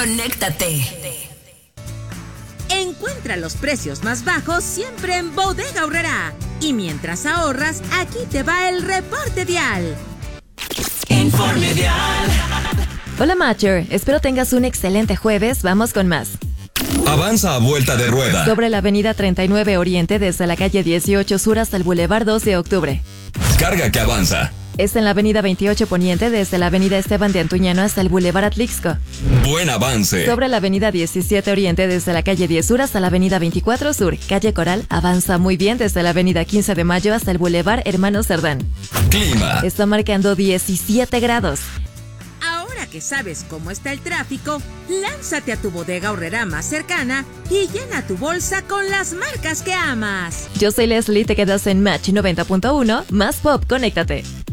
conéctate. Encuentra los precios más bajos siempre en Bodega Aurrerá. Y mientras ahorras, aquí te va el reporte vial. Informe vial. Hola Matcher, espero tengas un excelente jueves, vamos con más. Avanza a vuelta de rueda. Sobre la avenida 39 Oriente desde la calle 18 Sur hasta el Boulevard 2 de Octubre. Carga que avanza. Está en la avenida 28 Poniente desde la avenida Esteban de Antuñano hasta el Boulevard Atlixco. Buen avance. Sobre la avenida 17 Oriente desde la calle 10 Sur hasta la avenida 24 Sur. Calle Coral avanza muy bien desde la avenida 15 de Mayo hasta el Boulevard Hermano Cerdán. Clima. Está marcando 17 grados. Ahora que sabes cómo está el tráfico, lánzate a tu Bodega Aurrerá más cercana y llena tu bolsa con las marcas que amas. Yo soy Leslie, te quedas en Match 90.1, más pop, conéctate.